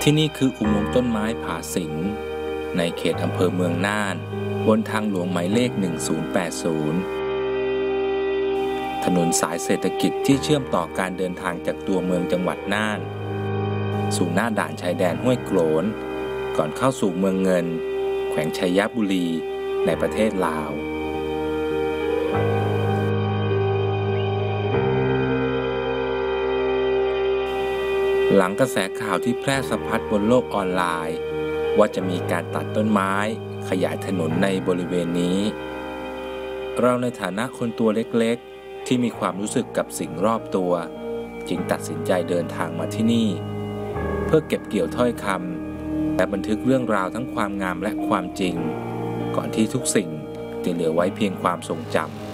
ที่นี่คืออุโมงค์ต้นไม้ผาสิงในเขตอำเภอเมืองน่านบนทางหลวงหมายเลข 1080 ถนนสายเศรษฐกิจที่เชื่อมต่อการเดินทางจากตัวเมืองจังหวัดน่านสู่หน้าด่านชายแดนห้วยโกลนก่อนเข้าสู่เมืองเงินแขวงชัยบุรีในประเทศลาวหลังกระแสข่าวที่แพร่สะพัดบนโลกออนไลน์ว่าจะมีการตัดต้นไม้ขยายถนนในบริเวณนี้เราในฐานะคนตัวเล็กๆที่มีความรู้สึกกับสิ่งรอบตัวจึงตัดสินใจเดินทางมาที่นี่เพื่อเก็บเกี่ยวถ้อยคำและบันทึกเรื่องราวทั้งความงามและความจริงก่อนที่ทุกสิ่งจะเหลือไว้เพียงความทรงจำ